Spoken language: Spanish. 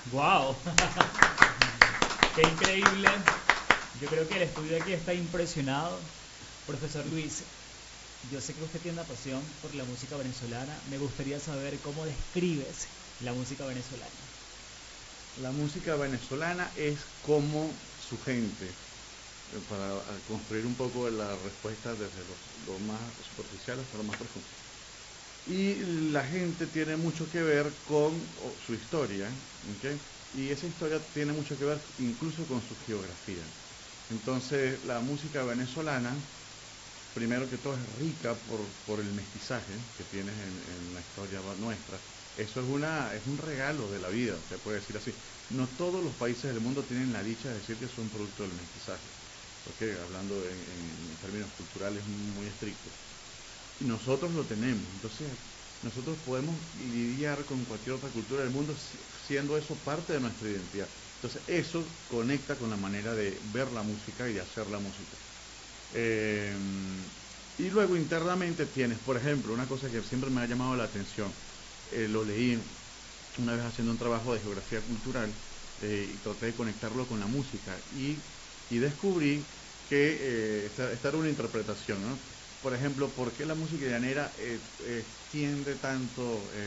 ¡Wow! ¡Qué increíble! Yo creo que el estudio aquí está impresionado. Profesor Luis, yo sé que usted tiene una pasión por la música venezolana. Me gustaría saber cómo describes la música venezolana. La música venezolana es como su gente, para construir un poco la respuesta desde lo más superficial hasta lo más profundo. Y la gente tiene mucho que ver con su historia, ¿ok? Y esa historia tiene mucho que ver incluso con su geografía. Entonces, la música venezolana, primero que todo, es rica por el mestizaje que tienes en la historia nuestra. Eso es un regalo de la vida, se puede decir así. No todos los países del mundo tienen la dicha de decir que son producto del mestizaje, ¿ok? Hablando en términos culturales muy estrictos. Y nosotros lo tenemos, entonces nosotros podemos lidiar con cualquier otra cultura del mundo siendo eso parte de nuestra identidad. Entonces eso conecta con la manera de ver la música y de hacer la música. Eh, y luego internamente tienes, por ejemplo, una cosa que siempre me ha llamado la atención, lo leí una vez haciendo un trabajo de geografía cultural, y traté de conectarlo con la música y descubrí que esta era una interpretación, ¿no? Por ejemplo, ¿por qué la música llanera tiende tanto